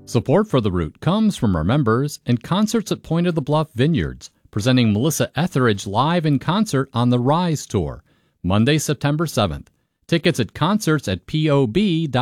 Support for The Root comes from our members and concerts at Point of the Bluff Vineyards, presenting Melissa Etheridge live in concert on the Rise Tour, Monday, September 7th. Tickets at concerts at POB.org.